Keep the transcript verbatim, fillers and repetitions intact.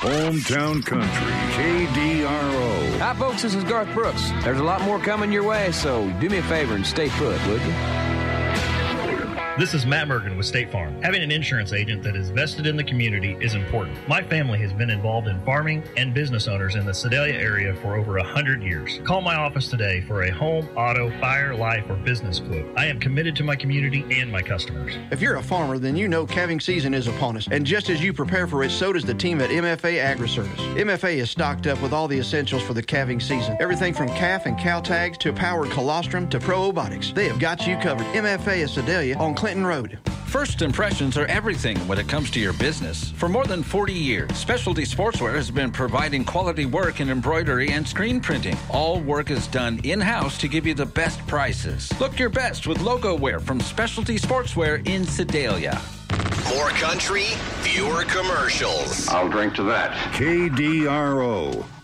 Hometown Country, K D R O. Hi, folks. This is Garth Brooks. There's a lot more coming your way, so do me a favor and stay put, would you? This is Matt Mergen with State Farm. Having an insurance agent that is vested in the community is important. My family has been involved in farming and business owners in the Sedalia area for over one hundred years. Call my office today for a home, auto, fire, life, or business quote. I am committed to my community and my customers. If you're a farmer, then you know calving season is upon us. And just as you prepare for it, so does the team at M F A Agri-Service. M F A is stocked up with all the essentials for the calving season. Everything from calf and cow tags to powered colostrum to probiotics. They have got you covered. M F A is Sedalia on Clinton Road. First impressions are everything when it comes to your business. For more than forty years, Specialty Sportswear has been providing quality work in embroidery and screen printing. All work is done in-house to give you the best prices. Look your best with logo wear from Specialty Sportswear in Sedalia. More country, fewer commercials. I'll drink to that. K D R O.